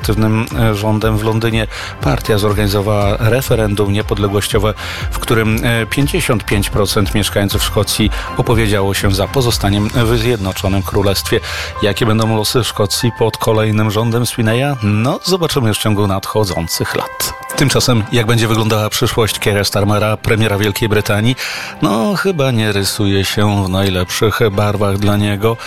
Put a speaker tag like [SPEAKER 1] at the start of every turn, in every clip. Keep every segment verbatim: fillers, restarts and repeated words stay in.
[SPEAKER 1] konserwatywnym rządem w Londynie. Partia zorganizowała referendum niepodległościowe, w którym pięćdziesiąt pięć procent mieszkańców Szkocji opowiedziało się za pozostaniem w Zjednoczonym Królestwie. Jakie będą losy Szkocji pod kolejnym rządem Sweeneya? No, zobaczymy w ciągu nadchodzących lat. Tymczasem, jak będzie wyglądała przyszłość Keira Starmera, premiera Wielkiej Brytanii? No, chyba nie rysuje się w najlepszych barwach dla niego.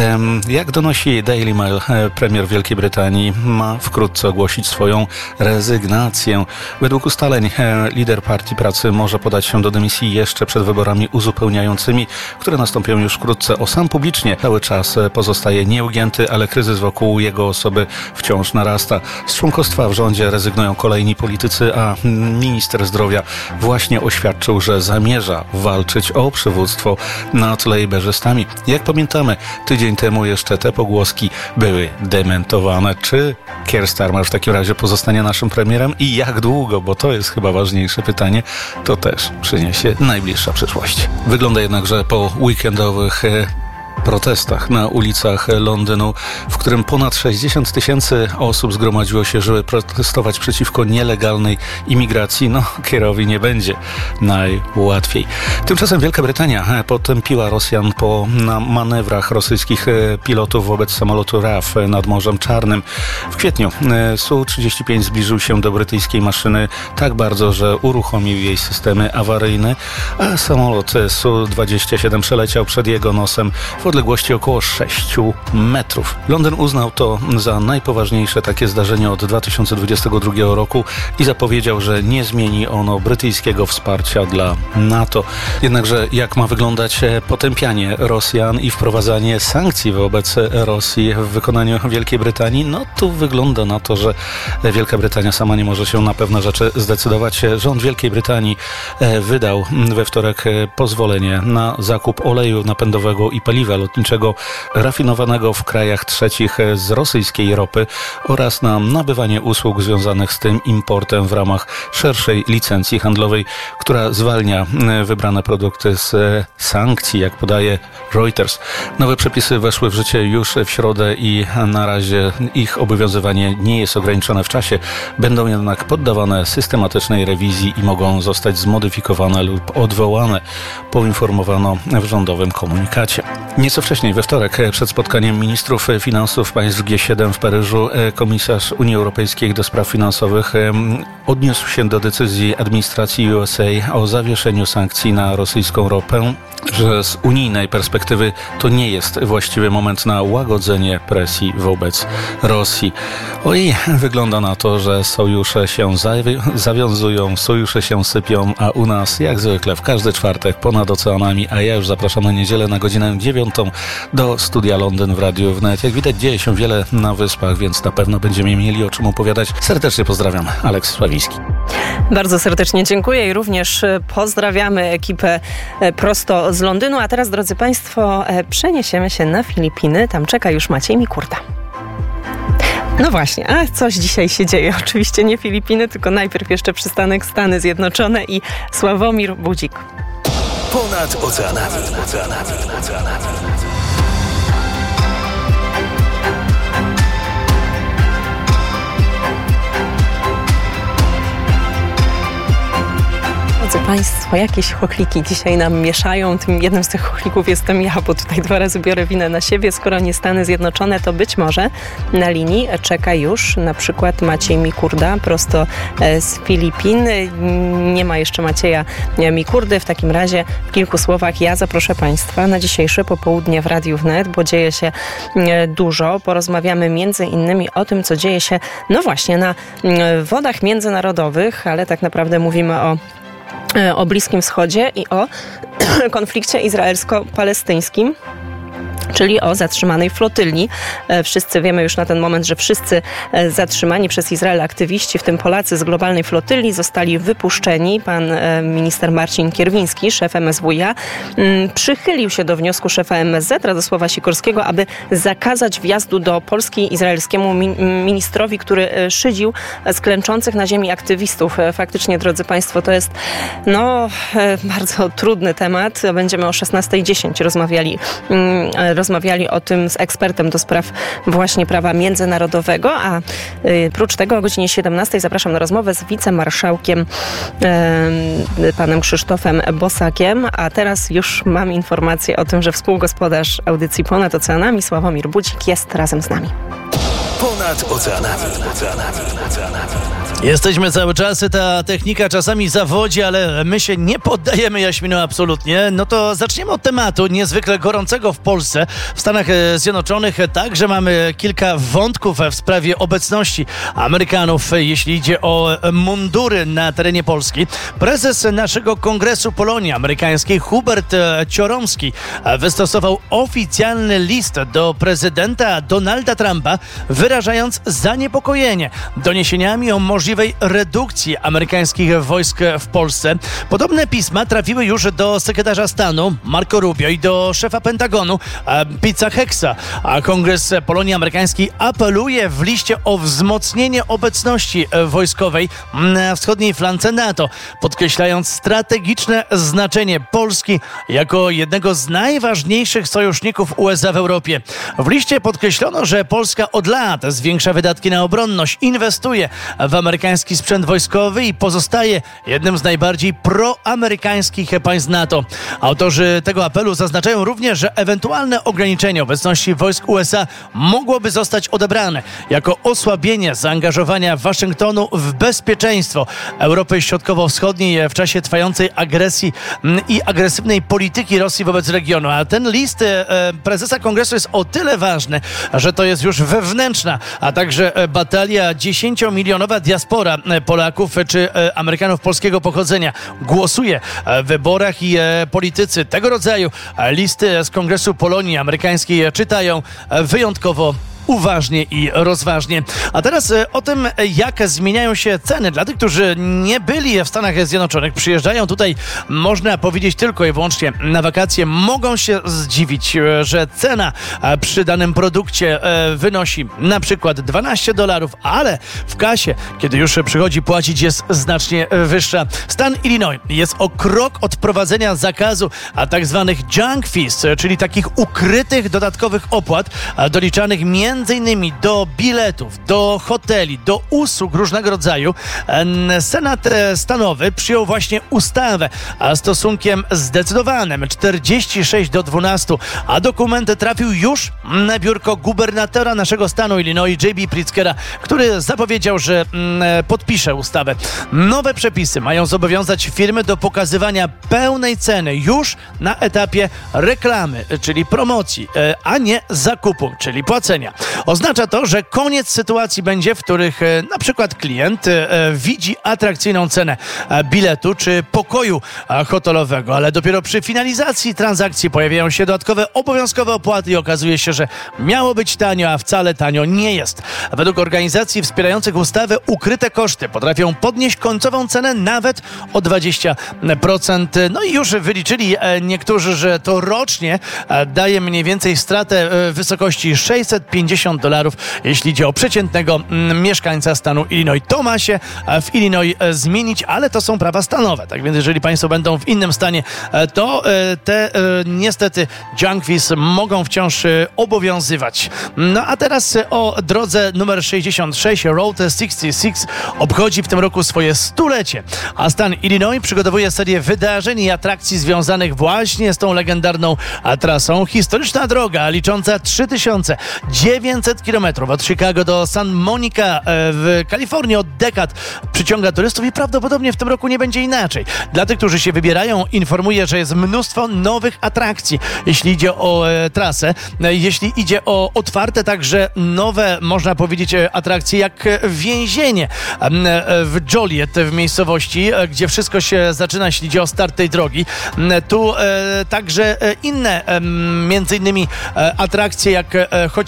[SPEAKER 1] Jak donosi Daily Mail, premier Wielkiej Brytanii ma wkrótce ogłosić swoją rezygnację. Według ustaleń lider Partii Pracy może podać się do dymisji jeszcze przed wyborami uzupełniającymi, które nastąpią już wkrótce. O sam publicznie cały czas pozostaje nieugięty, ale kryzys wokół jego osoby wciąż narasta. Z członkostwa w rządzie rezygnują kolejni politycy, a minister zdrowia właśnie oświadczył, że zamierza walczyć o przywództwo nad lejberzystami. Jak pamiętamy, tydzień temu jeszcze te pogłoski były dementowane. Czy Keir Starmer w takim razie pozostanie naszym premierem i jak długo, bo to jest chyba ważniejsze pytanie, to też przyniesie najbliższa przyszłość. Wygląda jednak, że po weekendowych protestach na ulicach Londynu, w którym ponad sześćdziesiąt tysięcy osób zgromadziło się, żeby protestować przeciwko nielegalnej imigracji, no Keirowi nie będzie najłatwiej. Tymczasem Wielka Brytania potępiła Rosjan po na manewrach rosyjskich pilotów wobec samolotu R A F nad Morzem Czarnym. W kwietniu S U trzydzieści pięć zbliżył się do brytyjskiej maszyny tak bardzo, że uruchomił jej systemy awaryjne, a samolot S U dwadzieścia siedem przeleciał przed jego nosem w odległości około sześciu metrów. Londyn uznał to za najpoważniejsze takie zdarzenie od dwa tysiące dwudziestego drugiego roku i zapowiedział, że nie zmieni ono brytyjskiego wsparcia dla NATO. Jednakże jak ma wyglądać potępianie Rosjan i wprowadzanie sankcji wobec Rosji w wykonaniu Wielkiej Brytanii? No tu wygląda na to, że Wielka Brytania sama nie może się na pewne rzeczy zdecydować. Rząd Wielkiej Brytanii wydał we wtorek pozwolenie na zakup oleju napędowego i paliwa lotniczego rafinowanego w krajach trzecich z rosyjskiej ropy oraz na nabywanie usług związanych z tym importem w ramach szerszej licencji handlowej, która zwalnia wybrane produkty z sankcji, jak podaje Reuters. Nowe przepisy weszły w życie już w środę i na razie ich obowiązywanie nie jest ograniczone w czasie. Będą jednak poddawane systematycznej rewizji i mogą zostać zmodyfikowane lub odwołane, poinformowano w rządowym komunikacie. Nieco wcześniej, we wtorek, przed spotkaniem ministrów finansów państw G siedem w Paryżu, komisarz Unii Europejskiej do spraw finansowych odniósł się do decyzji administracji U S A o zawieszeniu sankcji na rosyjską ropę, że z unijnej perspektywy to nie jest właściwy moment na łagodzenie presji wobec Rosji. Oj, wygląda na to, że sojusze się zawi- zawiązują, sojusze się sypią, a u nas jak zwykle w każdy czwartek ponad oceanami, a ja już zapraszam na niedzielę na godzinę dziewiątą do studia Londyn w Radiu Wnet. Jak widać, dzieje się wiele na Wyspach, więc na pewno będziemy mieli o czym opowiadać. Serdecznie pozdrawiam, Aleks Sławiński.
[SPEAKER 2] Bardzo serdecznie dziękuję i również pozdrawiamy ekipę prosto z Londynu. A teraz, drodzy Państwo, przeniesiemy się na Filipiny. Tam czeka już Maciej Mikurta. No właśnie, a coś dzisiaj się dzieje. Oczywiście nie Filipiny, tylko najpierw jeszcze przystanek Stany Zjednoczone i Sławomir Budzik.
[SPEAKER 3] Ponad oceanami. oceanami, oceanami.
[SPEAKER 2] Drodzy Państwo, jakieś chochliki dzisiaj nam mieszają. Tym jednym z tych chochlików jestem ja, bo tutaj dwa razy biorę winę na siebie. Skoro nie Stany Zjednoczone, to być może na linii czeka już na przykład Maciej Mikurda prosto z Filipin. Nie ma jeszcze Macieja Mikurdy. W takim razie w kilku słowach ja zaproszę Państwa na dzisiejsze popołudnie w Radiu Wnet, bo dzieje się dużo. Porozmawiamy między innymi o tym, co dzieje się no właśnie na wodach międzynarodowych, ale tak naprawdę mówimy o o Bliskim Wschodzie i o konflikcie izraelsko-palestyńskim, czyli o zatrzymanej flotyli. Wszyscy wiemy już na ten moment, że wszyscy zatrzymani przez Izrael aktywiści, w tym Polacy z globalnej flotyli, zostali wypuszczeni. Pan minister Marcin Kierwiński, szef M S W iA, przychylił się do wniosku szefa M S Z, Radosława Sikorskiego, aby zakazać wjazdu do Polski izraelskiemu ministrowi, który szydził z klęczących na ziemi aktywistów. Faktycznie, drodzy Państwo, to jest no, bardzo trudny temat. Będziemy o szesnasta dziesięć rozmawiali rozmawiali o tym z ekspertem do spraw właśnie prawa międzynarodowego, a prócz tego o godzinie siedemnastej zapraszam na rozmowę z wicemarszałkiem panem Krzysztofem Bosakiem, a teraz już mam informację o tym, że współgospodarz audycji Ponad Oceanami, Sławomir Budzik, jest razem z nami.
[SPEAKER 3] Ponad oceanami. Oceanami. Oceanami.
[SPEAKER 4] Jesteśmy cały czas, ta technika czasami zawodzi, ale my się nie poddajemy, Jaśmino, absolutnie. No to zaczniemy od tematu niezwykle gorącego w Polsce. W Stanach Zjednoczonych także mamy kilka wątków w sprawie obecności Amerykanów, jeśli idzie o mundury na terenie Polski. Prezes naszego Kongresu Polonii Amerykańskiej, Hubert Cioromski, wystosował oficjalny list do prezydenta Donalda Trumpa, wyrażając zaniepokojenie doniesieniami o możliwości redukcji amerykańskich wojsk w Polsce. Podobne pisma trafiły już do sekretarza stanu Marco Rubio i do szefa Pentagonu Pete Hegseth. A Kongres Polonii Amerykańskiej apeluje w liście o wzmocnienie obecności wojskowej na wschodniej flance NATO, podkreślając strategiczne znaczenie Polski jako jednego z najważniejszych sojuszników U S A w Europie. W liście podkreślono, że Polska od lat zwiększa wydatki na obronność, inwestuje w amerykański sprzęt wojskowy i pozostaje jednym z najbardziej proamerykańskich państw NATO. Autorzy tego apelu zaznaczają również, że ewentualne ograniczenie obecności wojsk U S A mogłoby zostać odebrane jako osłabienie zaangażowania Waszyngtonu w bezpieczeństwo Europy Środkowo-Wschodniej w czasie trwającej agresji i agresywnej polityki Rosji wobec regionu. A ten list prezesa Kongresu jest o tyle ważny, że to jest już wewnętrzna, a także batalia dziesięciomilionowa diaspora Polaków czy Amerykanów polskiego pochodzenia głosuje w wyborach i politycy tego rodzaju listy z Kongresu Polonii Amerykańskiej czytają wyjątkowo uważnie i rozważnie. A teraz o tym, jak zmieniają się ceny. Dla tych, którzy nie byli w Stanach Zjednoczonych, przyjeżdżają tutaj, można powiedzieć, tylko i wyłącznie na wakacje, mogą się zdziwić, że cena przy danym produkcie wynosi na przykład dwanaście dolarów, ale w kasie, kiedy już przychodzi płacić, jest znacznie wyższa. Stan Illinois jest o krok od wprowadzenia zakazu a tak zwanych junk fees, czyli takich ukrytych dodatkowych opłat doliczanych między Między innymi do biletów, do hoteli, do usług różnego rodzaju. Senat stanowy przyjął właśnie ustawę a stosunkiem zdecydowanym czterdzieści sześć do dwunastu, a dokument trafił już na biurko gubernatora naszego stanu Illinois, J B Pritzkera, który zapowiedział, że mm, podpisze ustawę. Nowe przepisy mają zobowiązać firmy do pokazywania pełnej ceny już na etapie reklamy, czyli promocji, a nie zakupu, czyli płacenia. Oznacza to, że koniec sytuacji będzie, w których e, na przykład klient e, widzi atrakcyjną cenę e, biletu czy pokoju e, hotelowego, ale dopiero przy finalizacji transakcji pojawiają się dodatkowe obowiązkowe opłaty i okazuje się, że miało być tanio, a wcale tanio nie jest. Według organizacji wspierających ustawę ukryte koszty potrafią podnieść końcową cenę nawet o dwadzieścia procent. No i już wyliczyli e, niektórzy, że to rocznie e, daje mniej więcej stratę e, w wysokości sześćset pięćdziesiąt dolarów, jeśli idzie o przeciętnego mm, mieszkańca stanu Illinois. To ma się w Illinois e, zmienić, ale to są prawa stanowe. Tak więc jeżeli państwo będą w innym stanie, e, to e, te e, niestety junk fees mogą wciąż e, obowiązywać. No a teraz e, o drodze numer sześćdziesiąt sześć, Route sześćdziesiąt sześć, obchodzi w tym roku swoje stulecie, a stan Illinois przygotowuje serię wydarzeń i atrakcji związanych właśnie z tą legendarną trasą. Historyczna droga licząca trzy tysiące dziewięćset kilometrów od Chicago do San Monica w Kalifornii od dekad przyciąga turystów i prawdopodobnie w tym roku nie będzie inaczej. Dla tych, którzy się wybierają, informuję, że jest mnóstwo nowych atrakcji, jeśli idzie o e, trasę. Jeśli idzie o otwarte także nowe, można powiedzieć, atrakcje jak więzienie e, w Joliet, w miejscowości, e, gdzie wszystko się zaczyna, jeśli idzie o start tej drogi. E, tu e, także e, inne, e, między innymi e, atrakcje jak e, chociażby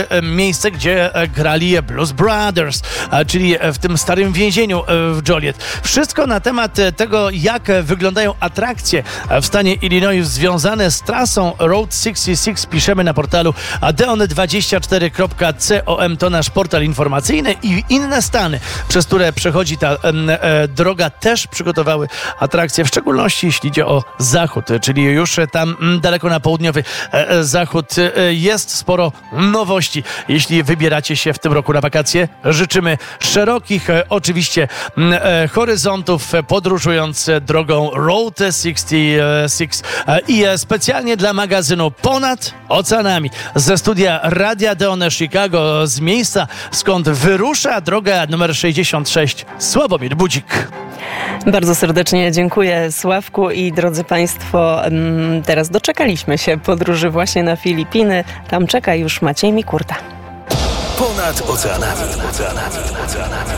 [SPEAKER 4] miejsce, gdzie grali Blues Brothers, czyli w tym starym więzieniu w Joliet. Wszystko na temat tego, jak wyglądają atrakcje w stanie Illinois związane z trasą Route sześćdziesiąt sześć, piszemy na portalu deon dwadzieścia cztery kropka com. To nasz portal informacyjny i inne stany, przez które przechodzi ta e, droga, też przygotowały atrakcje, w szczególności jeśli idzie o zachód, czyli już tam m, daleko na południowy e, zachód. E, jest sporo nowości. Jeśli wybieracie się w tym roku na wakacje, życzymy szerokich e, oczywiście m, e, horyzontów, podróżując drogą Route sześćdziesiąt sześć e, i e, specjalnie dla magazynu Ponad Oceanami ze studia Radia Deon Chicago, z miejsca, skąd wyrusza droga numer sześćdziesiąt sześć, Sławomir Budzik.
[SPEAKER 2] Bardzo serdecznie dziękuję, Sławku, i drodzy Państwo, teraz doczekaliśmy się podróży właśnie na Filipiny. Tam czeka już Maciej Mikurta.
[SPEAKER 3] Ponad oceanami. Oceanami. Oceanami.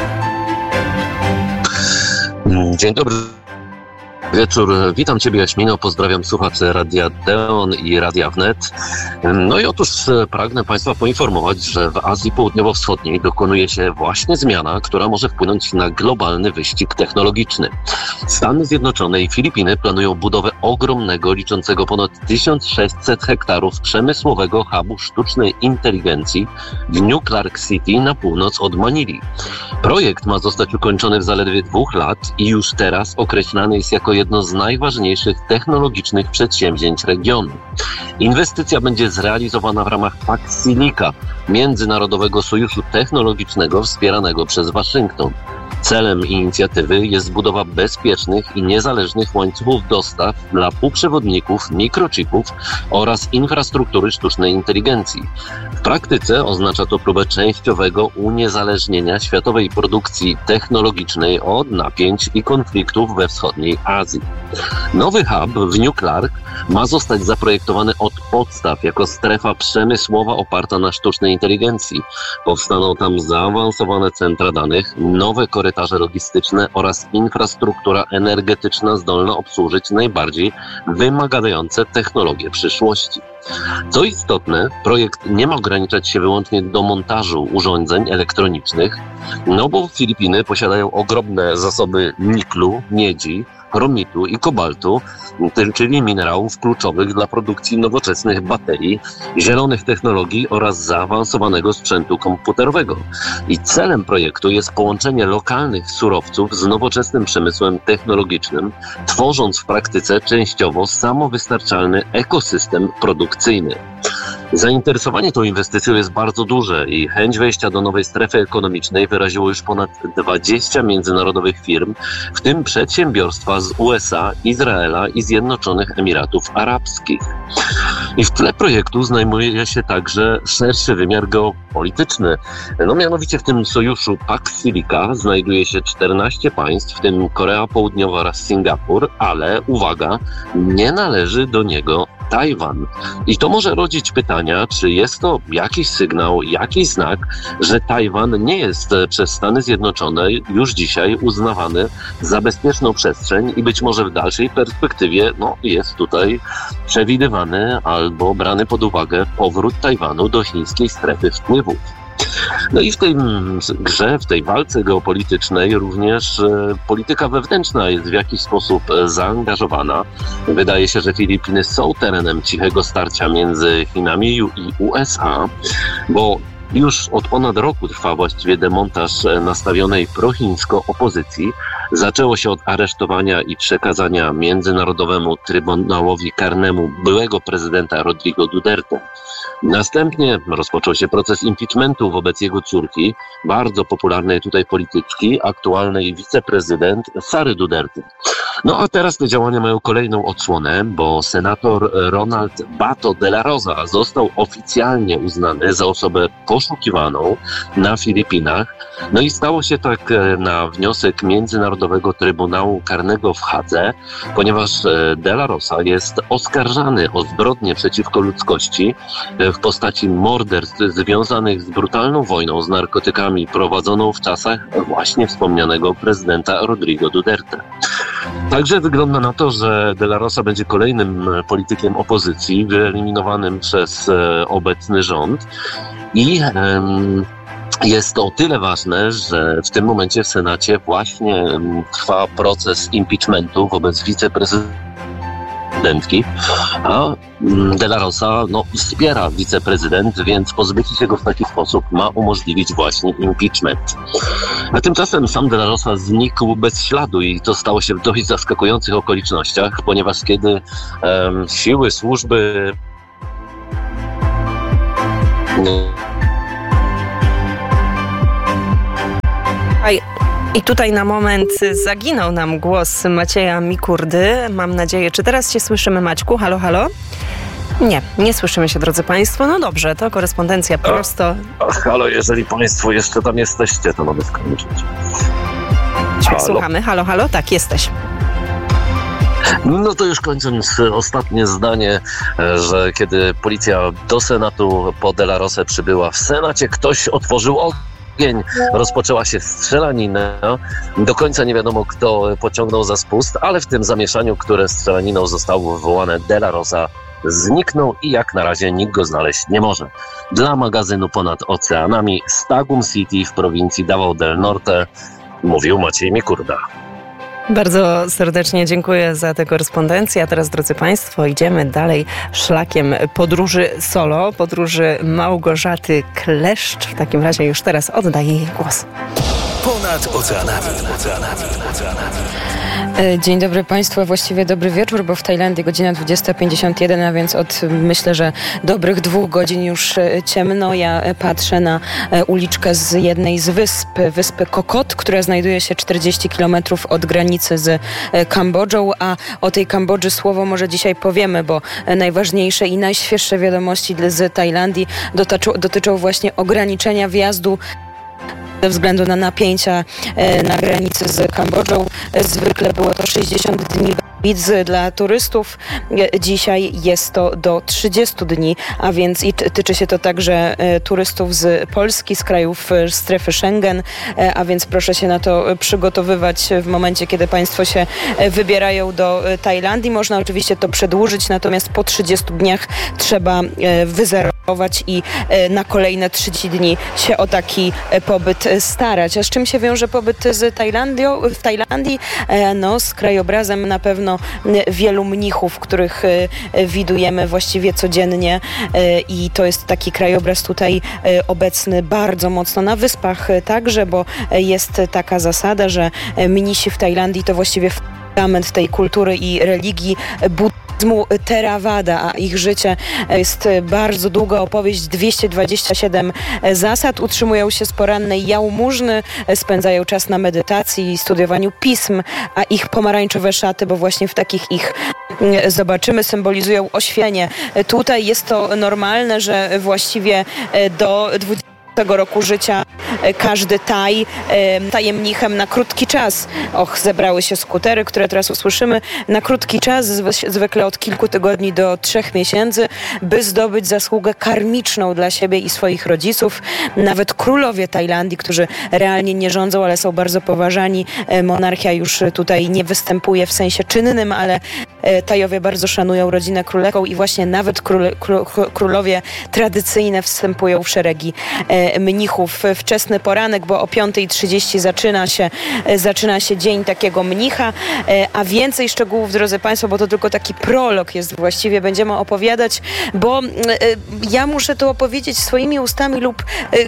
[SPEAKER 5] Dzień dobry wieczór. Witam Ciebie, Jaśmino. Pozdrawiam słuchaczy Radia Deon i Radia Wnet. No i otóż pragnę Państwa poinformować, że w Azji Południowo-Wschodniej dokonuje się właśnie zmiana, która może wpłynąć na globalny wyścig technologiczny. Stany Zjednoczone i Filipiny planują budowę ogromnego, liczącego ponad tysiąc sześćset hektarów przemysłowego hubu sztucznej inteligencji w New Clark City na północ od Manili. Projekt ma zostać ukończony w zaledwie dwóch lat i już teraz określany jest jako jedno z najważniejszych technologicznych przedsięwzięć regionu. Inwestycja będzie zrealizowana w ramach Pax-Silica, międzynarodowego sojuszu technologicznego wspieranego przez Waszyngton. Celem inicjatywy jest budowa bezpiecznych i niezależnych łańcuchów dostaw dla półprzewodników, mikrochipów oraz infrastruktury sztucznej inteligencji. W praktyce oznacza to próbę częściowego uniezależnienia światowej produkcji technologicznej od napięć i konfliktów we wschodniej Azji. Nowy hub w New Clark ma zostać zaprojektowany od podstaw jako strefa przemysłowa oparta na sztucznej inteligencji. Powstaną tam zaawansowane centra danych, nowe korytarze logistyczne oraz infrastruktura energetyczna zdolna obsłużyć najbardziej wymagające technologie przyszłości. Co istotne, projekt nie ma ograniczać się wyłącznie do montażu urządzeń elektronicznych, no bo Filipiny posiadają ogromne zasoby niklu, miedzi, chromitu i kobaltu, czyli minerałów kluczowych dla produkcji nowoczesnych baterii, zielonych technologii oraz zaawansowanego sprzętu komputerowego. I celem projektu jest połączenie lokalnych surowców z nowoczesnym przemysłem technologicznym, tworząc w praktyce częściowo samowystarczalny ekosystem produkcyjny. Zainteresowanie tą inwestycją jest bardzo duże i chęć wejścia do nowej strefy ekonomicznej wyraziło już ponad dwadzieścia międzynarodowych firm, w tym przedsiębiorstwa z U S A, Izraela i Zjednoczonych Emiratów Arabskich. I w tle projektu znajduje się także szerszy wymiar geopolityczny. No mianowicie w tym sojuszu Pax-Silica znajduje się czternaście państw, w tym Korea Południowa oraz Singapur, ale uwaga, nie należy do niego Tajwan. I to może rodzić pytania, czy jest to jakiś sygnał, jakiś znak, że Tajwan nie jest przez Stany Zjednoczone już dzisiaj uznawany za bezpieczną przestrzeń i być może w dalszej perspektywie no, jest tutaj przewidywany albo brany pod uwagę powrót Tajwanu do chińskiej strefy wpływów. No i w tej grze, w tej walce geopolitycznej również e, polityka wewnętrzna jest w jakiś sposób e, zaangażowana. Wydaje się, że Filipiny są terenem cichego starcia między Chinami i U S A, bo już od ponad roku trwa właściwie demontaż nastawionej prochińsko opozycji. Zaczęło się od aresztowania i przekazania Międzynarodowemu Trybunałowi Karnemu byłego prezydenta Rodrigo Duterte. Następnie rozpoczął się proces impeachmentu wobec jego córki, bardzo popularnej tutaj polityczki, aktualnej wiceprezydent Sary Duterte. No a teraz te działania mają kolejną odsłonę, bo senator Ronald Bato de la Rosa został oficjalnie uznany za osobę poszukiwaną na Filipinach. No i stało się tak na wniosek Międzynarodowego Trybunału Karnego w Hadze, ponieważ de la Rosa jest oskarżany o zbrodnie przeciwko ludzkości w postaci morderstw związanych z brutalną wojną z narkotykami prowadzoną w czasach właśnie wspomnianego prezydenta Rodrigo Duterte. Także wygląda na to, że De La Rosa będzie kolejnym politykiem opozycji, wyeliminowanym przez e, obecny rząd i em, jest to o tyle ważne, że w tym momencie w Senacie właśnie em, trwa proces impeachmentu wobec wiceprezydentki, a De La Rosa no, wspiera wiceprezydent, więc pozbycie się go w taki sposób ma umożliwić właśnie impeachment. A tymczasem sam De La Rosa znikł bez śladu i to stało się w dość zaskakujących okolicznościach, ponieważ kiedy um, siły, służby no,
[SPEAKER 2] I tutaj na moment zaginął nam głos Macieja Mikurdy. Mam nadzieję, czy teraz się słyszymy, Maćku? Halo, halo? Nie, nie słyszymy się, drodzy Państwo. No dobrze, to korespondencja prosto.
[SPEAKER 5] Ach, halo, jeżeli Państwo jeszcze tam jesteście, to mamy skończyć.
[SPEAKER 2] Tak, słuchamy. Halo, halo? Tak, jesteś.
[SPEAKER 5] No to już kończąc ostatnie zdanie, że kiedy policja do Senatu po De La Rosę przybyła, w Senacie ktoś otworzył ogień. Rozpoczęła się strzelanina. Do końca nie wiadomo, kto pociągnął za spust, ale w tym zamieszaniu, które strzelaniną zostało wywołane, De La Rosa zniknął i jak na razie nikt go znaleźć nie może. Dla magazynu Ponad Oceanami z Tagum City w prowincji Davao del Norte mówił Maciej Mikurda.
[SPEAKER 2] Bardzo serdecznie dziękuję za tę korespondencję. A teraz, drodzy Państwo, idziemy dalej szlakiem podróży solo, podróży Małgorzaty Kleszcz. W takim razie już teraz oddaję jej głos.
[SPEAKER 3] Ponad oceanami. oceanami, oceanami.
[SPEAKER 6] Dzień dobry Państwu, a właściwie dobry wieczór, bo w Tajlandii godzina dwudziesta pięćdziesiąt jeden, a więc od myślę, że dobrych dwóch godzin już ciemno. Ja patrzę na uliczkę z jednej z wysp, wyspy Kokot, która znajduje się czterdzieści kilometrów od granicy z Kambodżą, a o tej Kambodży słowo może dzisiaj powiemy, bo najważniejsze i najświeższe wiadomości z Tajlandii dotyczą, dotyczą właśnie ograniczenia wjazdu ze względu na napięcia na granicy z Kambodżą. Zwykle było to sześćdziesiąt dni wiz dla turystów. Dzisiaj jest to do trzydziestu dni, a więc i tyczy się to także turystów z Polski, z krajów strefy Schengen, a więc proszę się na to przygotowywać w momencie, kiedy Państwo się wybierają do Tajlandii. Można oczywiście to przedłużyć, natomiast po trzydziestu dniach trzeba wyzerować i na kolejne trzydzieści dni się o taki pobyt starać. A z czym się wiąże pobyt z Tajlandią, w Tajlandii? No, z krajobrazem na pewno wielu mnichów, których widujemy właściwie codziennie i to jest taki krajobraz tutaj obecny bardzo mocno na wyspach także, bo jest taka zasada, że mnisi w Tajlandii to właściwie fundament tej kultury i religii buddyjskiej, Theravada, a ich życie jest bardzo długa opowieść, dwieście dwadzieścia siedem zasad, utrzymują się z porannej jałmużny, spędzają czas na medytacji i studiowaniu pism, a ich pomarańczowe szaty, bo właśnie w takich ich zobaczymy, symbolizują oświecenie. Tutaj jest to normalne, że właściwie do dwudziestego roku życia każdy Taj staje mnichem na krótki czas. Och, zebrały się skutery, które teraz usłyszymy, na krótki czas, zwykle od kilku tygodni do trzech miesięcy, by zdobyć zasługę karmiczną dla siebie i swoich rodziców. Nawet królowie Tajlandii, którzy realnie nie rządzą, ale są bardzo poważani. Monarchia już tutaj nie występuje w sensie czynnym, ale Tajowie bardzo szanują rodzinę królewską i właśnie nawet króle, królowie tradycyjne wstępują w szeregi mnichów. Wczesny poranek, bo o piąta trzydzieści zaczyna się, zaczyna się dzień takiego mnicha, a więcej szczegółów, drodzy Państwo, bo to tylko taki prolog jest właściwie, będziemy opowiadać, bo ja muszę to opowiedzieć swoimi ustami lub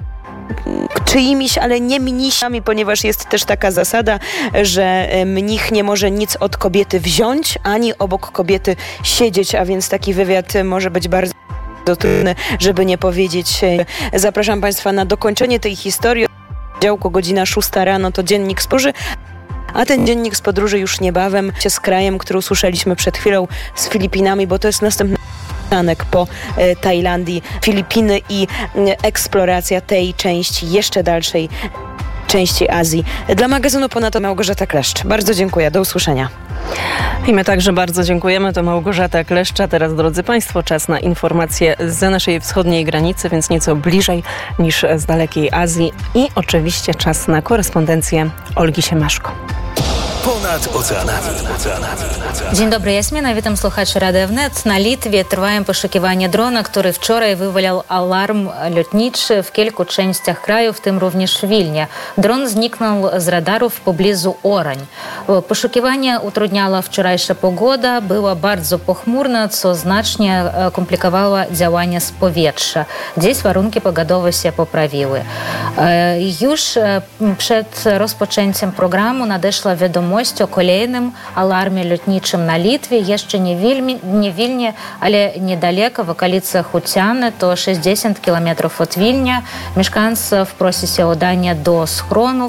[SPEAKER 6] czyimiś, ale nie mnisiami, ponieważ jest też taka zasada, że mnich nie może nic od kobiety wziąć, ani obok kobiety siedzieć, a więc taki wywiad może być bardzo trudny, żeby nie powiedzieć. Zapraszam Państwa na dokończenie tej historii. Działko godzina szósta rano to dziennik z podróży, a ten dziennik z podróży już niebawem się z krajem, który usłyszeliśmy przed chwilą, z Filipinami, bo to jest następny przystanek po e, Tajlandii, Filipiny i e, eksploracja tej części, jeszcze dalszej części Azji. Dla magazynu Ponad Małgorzata Kleszcz. Bardzo dziękuję. Do usłyszenia.
[SPEAKER 2] I my także bardzo dziękujemy. To Małgorzata Kleszcza. Teraz, drodzy Państwo, czas na informacje z naszej wschodniej granicy, więc nieco bliżej niż z dalekiej Azji. I oczywiście czas na korespondencję Olgi Siemaszko.
[SPEAKER 3] Ponad Ponad oceanami.
[SPEAKER 7] Dzień dobry, Jasmina. Witam słuchaczy Radia Wnet. Na Litwie trwają poszukiwania drona, który wczoraj wywalał alarm lotniczy w kilku częściach kraju, w tym również w Wilnie. Dron zniknął z radarów w pobliżu Orań. Poszukiwania utrudniała wczorajsza pogoda, była bardzo pochmurna, co znacznie komplikowało działania z powietrza. Dziś warunki pogodowe się poprawiły. Już przed rozpoczęciem programu nadeszła wiadomość o kolejnym alarmie lotniczym na Litwie, jeszcze nie, Wilmi, nie Wilnie, ale niedaleko, w okolicy Huciany, to sześćdziesiąt kilometrów od Wilnia. Mieszkańców prosi się o danie do schronów